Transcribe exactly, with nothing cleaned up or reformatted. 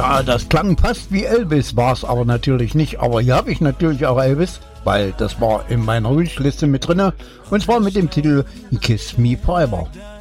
Ja, das klang fast wie Elvis, war es aber natürlich nicht. Aber hier habe ich natürlich auch Elvis, weil das war in meiner Wunschliste mit drinne. Und zwar mit dem Titel Kiss Me Forever.